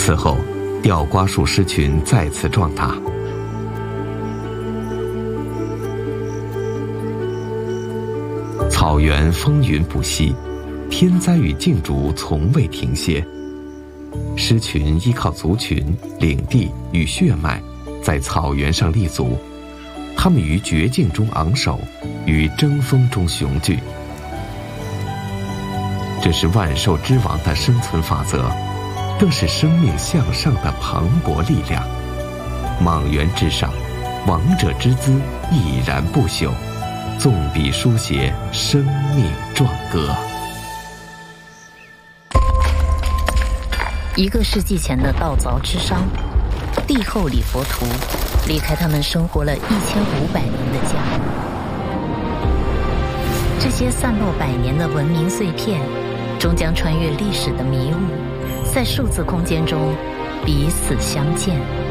此后，吊瓜树狮群再次壮大。草原风云不息，天灾与竞逐从未停歇。狮群依靠族群、领地与血脉，在草原上立足。它们于绝境中昂首，于争锋中雄踞。这是万兽之王的生存法则，更是生命向上的磅礴力量。莽原之上，王者之姿毅然不朽，纵笔书写生命壮歌。 1个世纪前的道凿之殇，帝后李佛图离开他们生活了1500年的家。这些散落百年的文明碎片，终将穿越历史的迷雾，在数字空间中彼此相见。